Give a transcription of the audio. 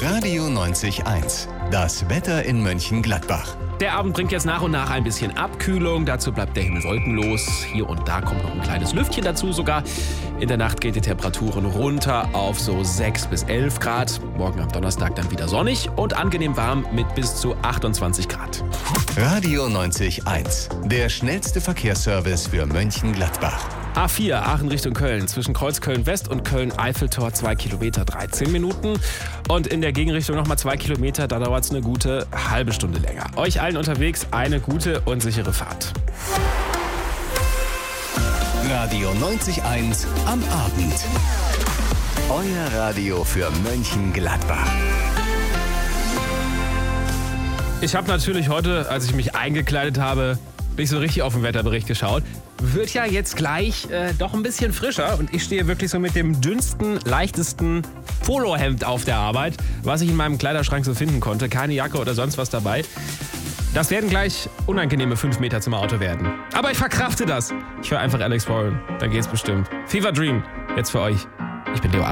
Radio 90.1. Das Wetter in Mönchengladbach. Der Abend bringt jetzt nach und nach ein bisschen Abkühlung. Dazu bleibt der Himmel wolkenlos. Hier und da kommt noch ein kleines Lüftchen dazu sogar. In der Nacht geht die Temperaturen runter auf so 6 bis 11 Grad. Morgen am Donnerstag dann wieder sonnig und angenehm warm mit bis zu 28 Grad. Radio 90.1. Der schnellste Verkehrsservice für Mönchengladbach. A4 Aachen Richtung Köln. Zwischen Kreuzköln West und Köln-Eiffeltor 2 Kilometer 13 Minuten. Und in der Gegenrichtung nochmal 2 Kilometer. Da dauert es eine gute halbe Stunde länger. Euch allen unterwegs eine gute und sichere Fahrt. Radio 90.1 am Abend. Euer Radio für Mönchengladbach. Ich habe natürlich heute, als ich mich eingekleidet habe, nicht so richtig auf den Wetterbericht geschaut. Wird ja jetzt gleich doch ein bisschen frischer und ich stehe wirklich so mit dem dünnsten, leichtesten Polohemd auf der Arbeit, was ich in meinem Kleiderschrank so finden konnte. Keine Jacke oder sonst was dabei. Das werden gleich unangenehme 5 Meter zum Auto werden. Aber ich verkrafte das. Ich höre einfach Alex Warren, dann geht's bestimmt. Fever Dream, jetzt für euch. Ich bin Leo Ach.